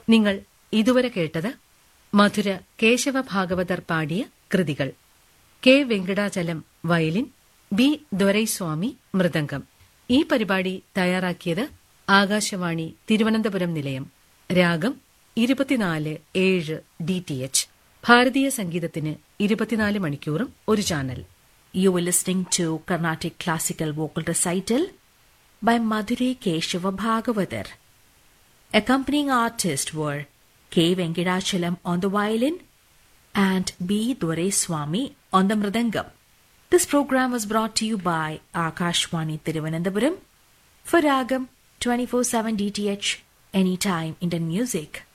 നിങ്ങൾ ഇതുവരെ കേട്ടത് മധുര കേശവ ഭാഗവതർ പാടിയ കൃതികൾ. K Venkatachalam violin, B Doraiswamy mridangam. ഈ പരിപാടി തയ്യാറാക്കിയത് ആകാശവാണി തിരുവനന്തപുരം നിലയം. രാഗം 24/7 DTH. ഭാരതീയ സംഗീതത്തിന് 24 മണിക്കൂറും ഒരു channel. You were listening to Carnatic Classical Vocal Recital by Madhure Keshava Bhagavathar. Accompanying artists were K. Venkadachalam on the violin and B. Doraiswamy on the mridangam. This program was brought to you by Akashwani Thiruvananthapuram for Ragam 24/7 DTH, anytime Indian music.